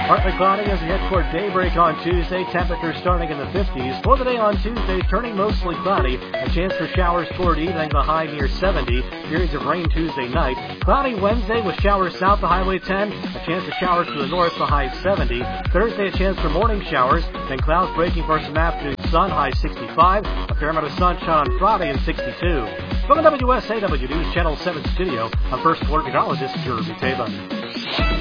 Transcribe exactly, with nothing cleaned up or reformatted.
Partly cloudy as we head toward daybreak on Tuesday. Temperatures starting in the fifties. For the day on Tuesday, turning mostly cloudy. A chance for showers toward evening, the high near seventy. Periods of rain Tuesday night. Cloudy Wednesday with showers south of Highway ten. A chance of showers to the north, the high seventy. Thursday, a chance for morning showers. Then clouds breaking for some afternoon sun, high sixty-five. A fair amount of sunshine on Friday and sixty-two. From the W S A W News Channel seven studio, I'm First Alert Meteorologist Jeremy Taban.